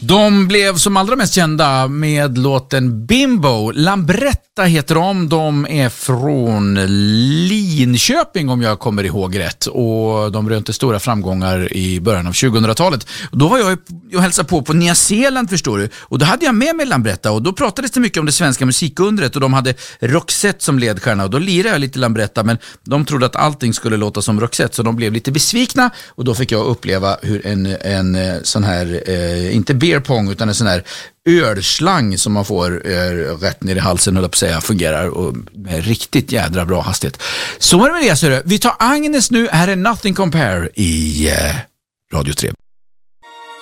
De blev som allra mest kända med låten Bimbo. Lambretta heter de är från Linköping om jag kommer ihåg rätt. Och de rönte stora framgångar i början av 2000-talet. Då var jag och hälsade på Nya Zeeland, förstår du. Och då hade jag med mig Lambretta och då pratades det mycket om det svenska musikundret och de hade Roxette som ledstjärna och då lirade jag lite Lambretta, men de trodde att allting skulle låta som Roxette så de blev lite besvikna och då fick jag uppleva hur en sån här, inte beer pong utan en sån här ölslang som man får rätt ner i halsen, höll jag på att säga, fungerar och med riktigt jädra bra hastighet. Så är det med det, så vi tar Agnes nu, här är Nothing Compare i Radio 3.